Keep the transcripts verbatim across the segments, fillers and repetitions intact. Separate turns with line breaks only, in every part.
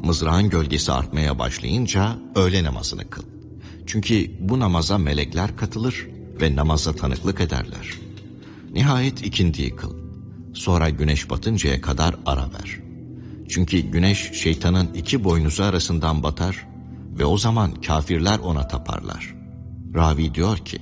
mızrağın gölgesi artmaya başlayınca öğle namazını kıl. Çünkü bu namaza melekler katılır ve namaza tanıklık ederler. Nihayet ikindiyi kıl. Sonra güneş batıncaya kadar ara ver. Çünkü güneş şeytanın iki boynuzu arasından batar ve o zaman kafirler ona taparlar. Ravi diyor ki,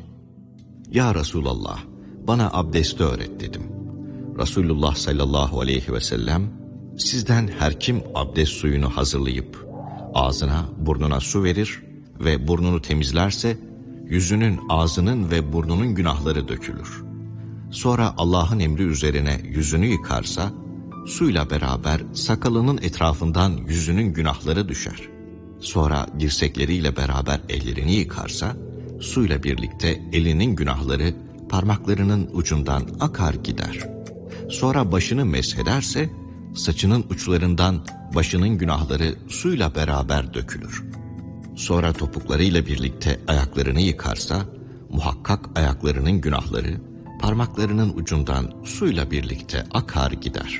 "Ya Resulallah, bana abdesti öğret" dedim. Resulullah sallallahu aleyhi ve sellem, "Sizden her kim abdest suyunu hazırlayıp ağzına, burnuna su verir ve burnunu temizlerse, yüzünün, ağzının ve burnunun günahları dökülür. Sonra Allah'ın emri üzerine yüzünü yıkarsa, suyla beraber sakalının etrafından yüzünün günahları düşer. Sonra dirsekleriyle beraber ellerini yıkarsa, suyla birlikte elinin günahları parmaklarının ucundan akar gider. Sonra başını meshederse, saçının uçlarından başının günahları suyla beraber dökülür. Sonra topuklarıyla birlikte ayaklarını yıkarsa, muhakkak ayaklarının günahları parmaklarının ucundan suyla birlikte akar gider.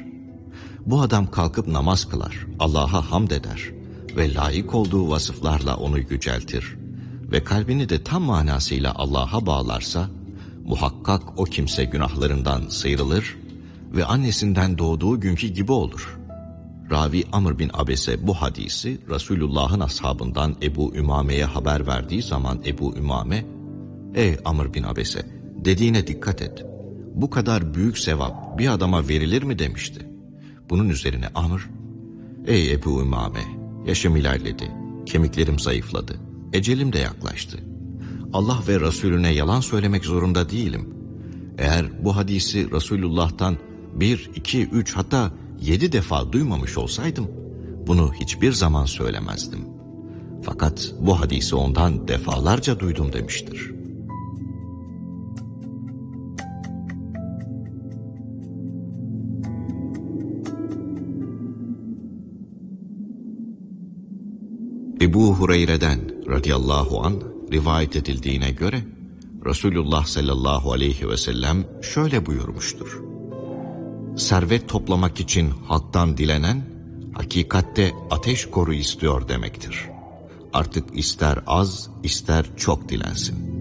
Bu adam kalkıp namaz kılar, Allah'a hamd eder ve layık olduğu vasıflarla onu yüceltir ve kalbini de tam manasıyla Allah'a bağlarsa, muhakkak o kimse günahlarından sıyrılır ve annesinden doğduğu günkü gibi olur." Ravi Amr bin Abese bu hadisi Resulullah'ın ashabından Ebu Ümame'ye haber verdiği zaman Ebu Ümame, "Ey Amr bin Abese, dediğine dikkat et. Bu kadar büyük sevap bir adama verilir mi?" demişti. Bunun üzerine Amr, "Ey Ebu Ümame, yaşım ilerledi, kemiklerim zayıfladı, ecelim de yaklaştı. Allah ve Resulüne yalan söylemek zorunda değilim. Eğer bu hadisi Resulullah'tan bir, iki, üç hatta yedi defa duymamış olsaydım, bunu hiçbir zaman söylemezdim. Fakat bu hadisi ondan defalarca duydum" demiştir. Ebu Hureyre'den radıyallahu anh rivayet edildiğine göre Resulullah sallallahu aleyhi ve sellem şöyle buyurmuştur: "Servet toplamak için halktan dilenen, hakikatte ateş koru istiyor demektir. Artık ister az, ister çok dilensin."